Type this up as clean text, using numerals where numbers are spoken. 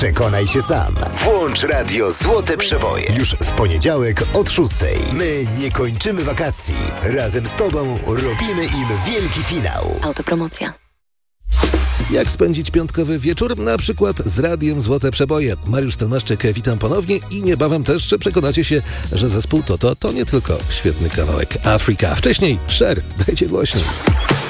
Przekonaj się sam. Włącz radio Złote Przeboje. Już w poniedziałek od 6. My nie kończymy wakacji. Razem z Tobą robimy im wielki finał. Autopromocja. Jak spędzić piątkowy wieczór? Na przykład z radiem Złote Przeboje. Mariusz Stelmaszczyk, witam ponownie i niebawem też przekonacie się, że zespół Toto to nie tylko świetny kawałek Afrika. Wcześniej Cher, dajcie głośniej.